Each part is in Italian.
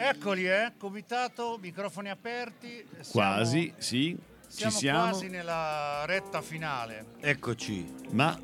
Eccoli, comitato, microfoni aperti. Quasi, sì, ci siamo. Quasi nella retta finale. Eccoci. Ma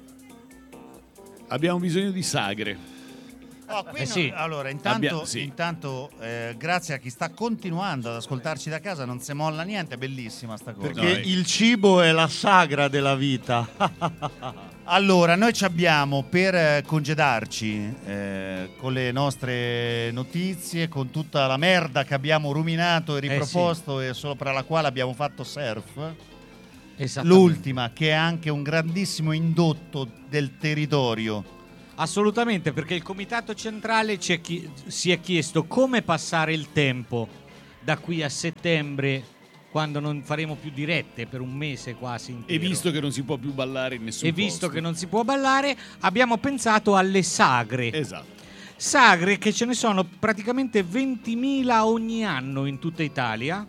abbiamo bisogno di sagre. Sì. Allora, intanto grazie a chi sta continuando ad ascoltarci da casa, non si molla niente, è bellissima sta cosa. Perché il cibo è la sagra della vita. Allora, noi ci abbiamo per congedarci con le nostre notizie, con tutta la merda che abbiamo ruminato e riproposto e sopra la quale abbiamo fatto surf. L'ultima, che è anche un grandissimo indotto del territorio. Assolutamente, perché il Comitato Centrale si è chiesto come passare il tempo da qui a settembre, quando non faremo più dirette per un mese quasi intero. E visto che non si può più ballare in nessun posto. E visto che non si può ballare, abbiamo pensato alle sagre. Esatto. Sagre che ce ne sono praticamente 20.000 ogni anno in tutta Italia.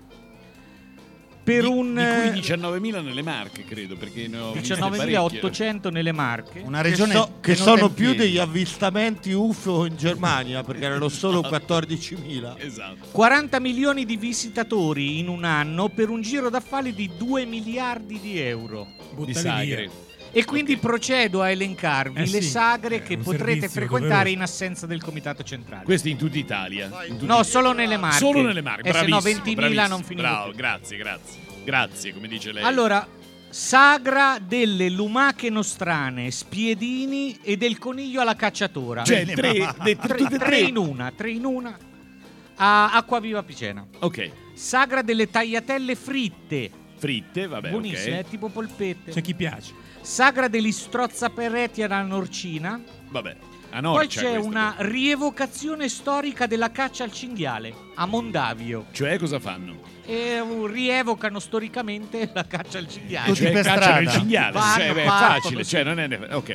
Di cui 19.000 nelle Marche, credo, perché ne ho 19.800 nelle Marche. Una regione che sono più degli avvistamenti UFO in Germania, perché erano solo 14.000. Esatto. 40 milioni di visitatori in un anno per un giro d'affari di 2 miliardi di euro. Di sagre. E quindi procedo a elencarvi le sagre che potrete frequentare in assenza del Comitato Centrale. Questo in tutta Italia? Solo nelle Marche. Solo nelle Marche, se no 20.000 non finivo. Bravo, grazie, come dice lei. Allora, sagra delle lumache nostrane, spiedini e del coniglio alla cacciatora. Cioè, tre in una. A Acquaviva Picena. Ok. Sagra delle tagliatelle fritte. Fritte, vabbè, buonissime, ok. Tipo polpette. C'è chi piace. Sagra degli strozzaperetti alla norcina. Vabbè, a Poi c'è una rievocazione storica della caccia al cinghiale a Mondavio. Cioè, cosa fanno? Rievocano storicamente la caccia al cinghiale. Tutti Cioè, per cacciano strada. il cinghiale. È facile, cioè non è... Ok.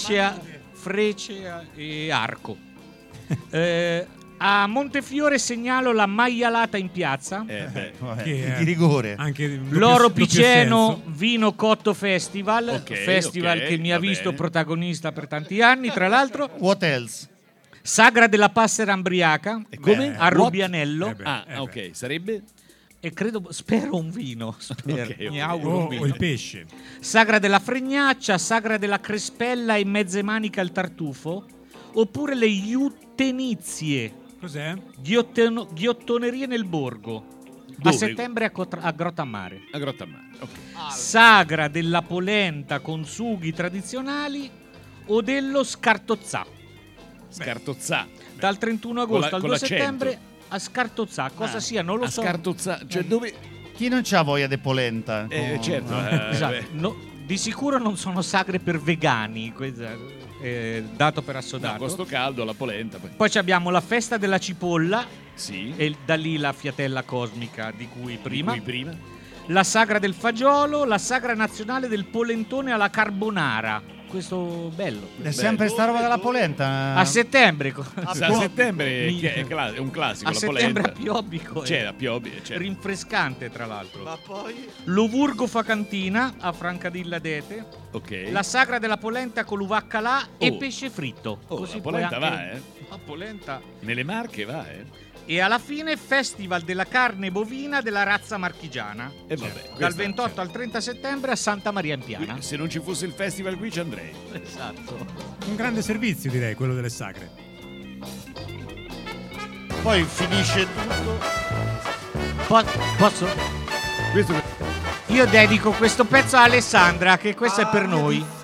Frecce e arco. A Montefiore segnalo la maialata in piazza. Di rigore. Anche L'Oro Piceno Vino Cotto Festival. Festival ok, che mi ha visto protagonista per tanti anni, tra l'altro. What else? Sagra della Passera Ambriaca. Come? A Rubianello. Ok, sarebbe? E spero un vino. Mi auguro un vino. O il pesce. Sagra della Fregnaccia, Sagra della Crespella e mezze maniche al tartufo. Oppure le Iuttenizie. Cos'è? Ghiottonerie nel borgo. Dove? A settembre a Grottammare. A Grottammare, ok. Sagra della polenta con sughi tradizionali o dello Scartozzà. Scartozzà. Dal 31 agosto al 2 l'accento. settembre a Scartozzà. Cosa sia? Non lo so. Scartozzà, cioè dove... Chi non c'ha voglia di polenta? Certo. Esatto. Di sicuro non sono sagre per vegani, dato per assodato. Con sto caldo, la polenta. Poi abbiamo la festa della cipolla. Sì. E da lì la fiatella cosmica di cui prima. La sagra del fagiolo, la sagra nazionale del polentone alla carbonara. Questo bello. È sempre sta roba della polenta. A settembre. A settembre è un classico. A la settembre polenta. a Piobbico. C'è a Piobbico. Rinfrescante, tra l'altro. Ma poi L'Ovurgo Facantina a Francadilla d'Ete. Ok. La sagra della polenta con l'uvacca e pesce fritto. Così la polenta va, La polenta. Nelle Marche va, E alla fine Festival della carne bovina della razza marchigiana. E vabbè. Dal 28 al 30 settembre a Santa Maria in Piana. Se non ci fosse il festival qui ci andrei. Esatto. Un grande servizio, direi, quello delle sagre. poi finisce tutto. Posso? Questo Io dedico questo pezzo a Alessandra, che questo è per noi.